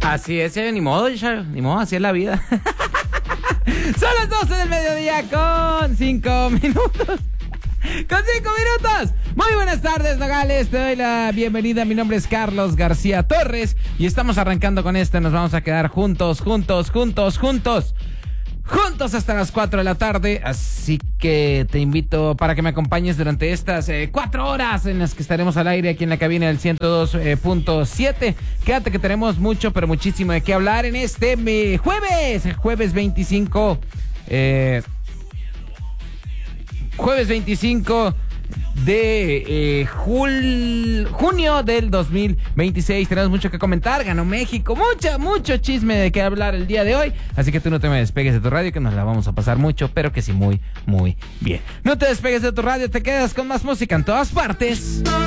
Así es, ni modo, ni modo, así es la vida. Son las 12 del mediodía con 5 minutos. Con 5 minutos. Muy buenas tardes, Nogales. Te doy la bienvenida. Mi nombre es Carlos García Torres y estamos arrancando con esto. Nos vamos a quedar juntos hasta las 4 de la tarde. Así que te invito para que me acompañes durante estas 4 horas en las que estaremos al aire aquí en la cabina del 102.7. Quédate que tenemos mucho, pero muchísimo de qué hablar en este jueves 25. Jueves 25 de junio del 2026. Tenemos mucho que comentar. Ganó México. Mucho chisme de qué hablar el día de hoy. Así que tú no te me despegues de tu radio, que nos la vamos a pasar mucho, pero que sí muy bien. No te despegues de tu radio, te quedas con más música en todas partes.